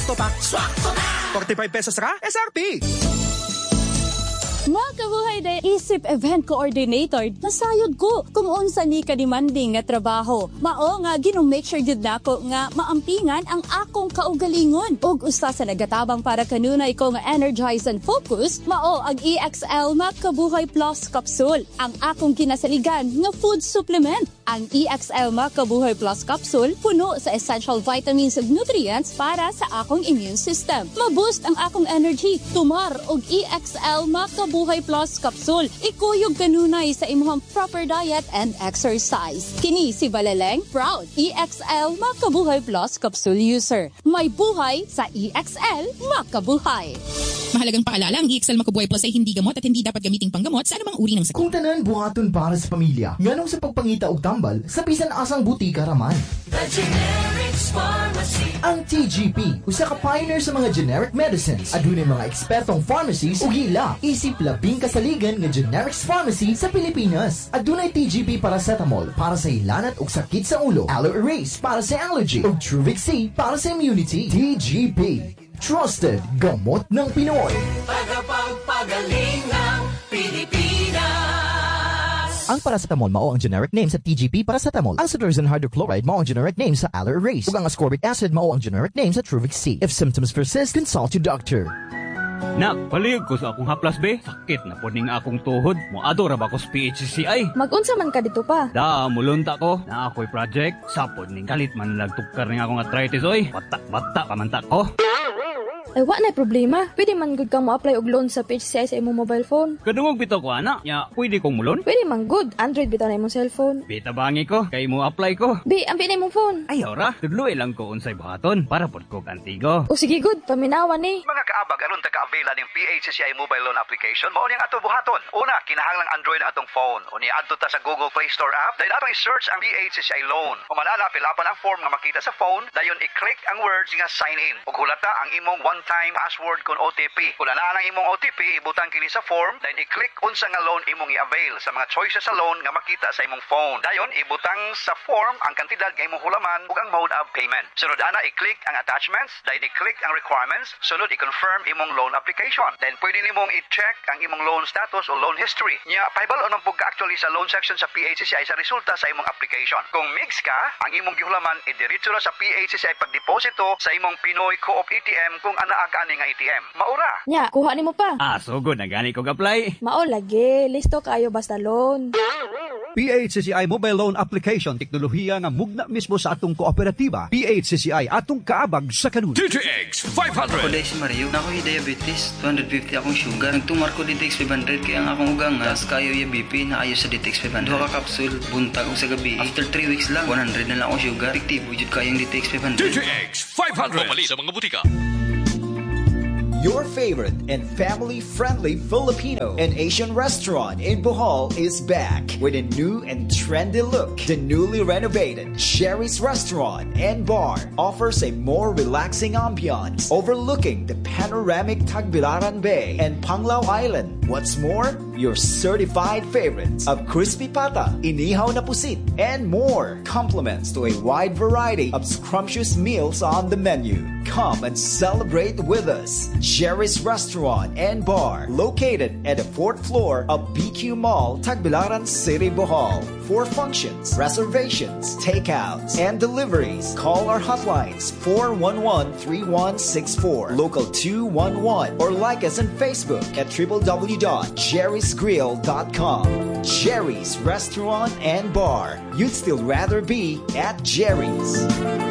Swakto pa. Swakto na! 45 pesos ra, SRP. Mga kabuhay de isip event coordinator, nasayod ko kung unsa ni ka-demanding nga trabaho. Mao nga make sure jud nako nga maampingan ang akong kaugalingon. Ug usa sa nagatabang para kanunay ko nga energize and focus, mao ang EXL Makabuhay Plus Capsule, ang akong kinasaligan nga food supplement. Ang EXL Makabuhay Plus Capsule puno sa essential vitamins ug nutrients para sa akong immune system. Ma-boost ang akong energy. Tumar og EXL Makabuhay Plus Capsule. Ikuyog kanunay sa imong proper diet and exercise. Kini si Balaleng, proud EXL Makabuhay Plus Capsule user. May buhay sa EXL Makabuhay. Mahalagang paalala, ang EXL Makabuhay Plus ay hindi gamot at hindi dapat gamiting panggamot sa anumang uri ng sakit. Kung tanan buhaton para sa pamilya, nganong sa pagpangita og tambal, sa bisan asang butika raman. The Generics Pharmacy. Ang TGP, usa ka pioneer sa mga generic medicines. Adunay mga ekspertong pharmacies ug ila isip labing kasaligan nga generics pharmacy sa Pilipinas. Adunay TGP paracetamol para sa ilanat ug sakit sa ulo, Aloe Erase para sa allergy ug Truvix C para sa immunity. TGP, trusted gamot ng Pinoy. Tagapagpagaling ng Pilipinas. Ang paracetamol mao ang generic name sa TGP paracetamol. Ang cetirizine hydrochloride mao ang generic name sa Aloe Erase. Ug ang ascorbic acid mao ang generic name sa Truvix C. If symptoms persist, consult your doctor. Nak, palihog ko sa akong haplas be. Sakit na po ning akong tuhod. Moadto ra ba ko sa PHCCI? Mag-unsa man ka dito pa? Da, mulunta ko. Na ako'y project. Sapod ning kalit man nagtukar ning akong arthritis oy. Bata ka man ta ko. Ay, wa na problema. Pwede man good kang mo-apply og loan sa PHCI sa imong mobile phone. Kadungog bitaw ko ana. Ya, pwede kong mulon? Pwede man good. Android bitaw na imong cellphone. Bita bangi ko. Kay mo apply ko. Be, ambi na imong phone. Ayaw ra. Tudloy lang ko unsay buhaton para pod ko kantigo. O sige good, paminawan ni. Mga kaabag aron ta kaabela ning PHCCI mobile loan application mao ning ato buhaton. Una, kinahanglang Android ang atong phone. Uni adto ta sa Google Play Store app. Dahil atong i-search ang PHCCI loan. Umanala pilapan ang form nga makita sa phone. Dayon i-click ang words nga sign in. Ug hulata ang imong one-time password kun OTP. Kung anaan ang imong OTP, ibutang kini sa form, then i-click unsa nga loan imong i-avail sa mga choices sa loan nga makita sa imong phone. Dayon ibutang sa form ang kantidad nga imong hulaman ug ang mode of payment. Sunod ana i-click ang attachments, then i-click ang requirements, sunod i-confirm imong loan application. Then pwede nimong i-check ang imong loan status o loan history. Nya pahibal unang pagka-actually sa loan section sa PHCCI sa resulta sa imong application. Kung mix ka, ang imong gihulaman idiretso ra sa PHCCI pagdeposito sa imong Pinoy Co-op ATM kung anaa ka ani nga ATM. Maura. Nya, kuha nimo pa. So good na gani ko apply. Mao lagi, listo kayo basta loan. PHCCI Mobile Loan Application, teknolohiya nga mugna mismo sa atong kooperatiba. PHCCI atong kaabag sa kanun. DTX 500. Ako si Mario, nako'y diabetes, 250 akong sugar. Nagtumar ko DTX 500 kaya ang akong ugang nga kayo yung BP na ayo sa DTX 500. Duha ka kapsul, buntag o sa gabi. After 3 weeks lang, 100 na lang akong sugar. Efektibo jud kayong DTX 500. DTX 500. Pamali sa mga butika. Your favorite and family-friendly Filipino and Asian restaurant in Bohol is back with a new and trendy look. The newly renovated Sherry's Restaurant and Bar offers a more relaxing ambiance overlooking the panoramic Tagbilaran Bay and Panglao Island. What's more, your certified favorites of crispy pata, inihaw na pusit, and more compliments to a wide variety of scrumptious meals on the menu. Come and celebrate with us. Sherry's Restaurant and Bar, located at the 4th floor of BQ Mall, Tagbilaran City, Bohol. For functions, reservations, takeouts, and deliveries, call our hotlines 411-3164, local 211, or like us on Facebook at www.jerrysgrill.com. Jerry's Restaurant and Bar. You'd still rather be at Jerry's.